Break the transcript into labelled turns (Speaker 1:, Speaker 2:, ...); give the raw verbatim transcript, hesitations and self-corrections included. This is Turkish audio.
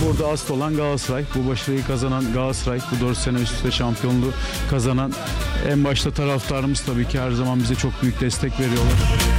Speaker 1: Burada asıl olan Galatasaray. Bu başarıyı kazanan Galatasaray. Bu dört sene üst üste şampiyonluğu kazanan en başta taraftarımız tabii ki her zaman bize çok büyük destek veriyorlar.